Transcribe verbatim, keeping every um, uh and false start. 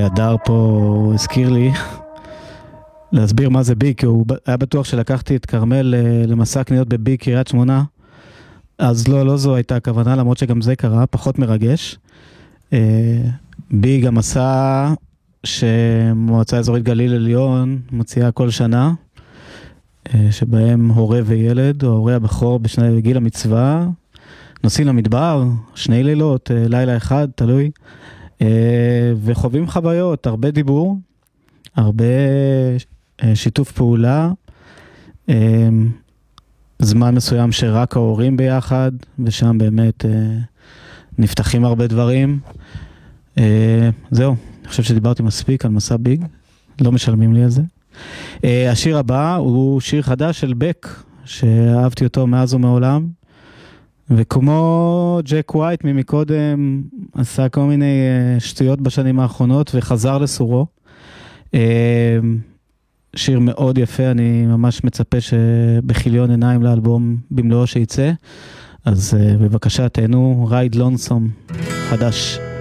הדר פה הזכיר לי להסביר מה זה ביג, כי הוא היה בטוח שלקחתי את קרמל למסע קניות בביג קריית שמונה, אז לא, לא זו הייתה הכוונה, למרות שגם זה קרה, פחות מרגש. ביג המסע שמועצה אזורית גליל עליון מוציאה כל שנה, שבהם הורה וילד, או הורה הבכור בשני גיל המצווה, נוסעים למדבר, שני לילות, לילה אחד, תלוי, וחווים חוויות, הרבה דיבור, הרבה שיתוף פעולה, זמן מסוים שרק ההורים ביחד, ושם באמת נפתחים הרבה דברים. זהו, אני חושב שדיברתי מספיק על מסע ביג, לא משלמים לי על זה. השיר הבא הוא שיר חדש של בק, שאהבתי אותו מאז ומעולם, וכמו ג'ק ווייט ממקודם, עשה כל מיני שטויות בשנים האחרונות, וחזר לסורו. שיר מאוד יפה, אני ממש מצפה שבחיליון עיניים לאלבום במלואו שיצא, אז בבקשה תהנו, רייד לונסום, חדש.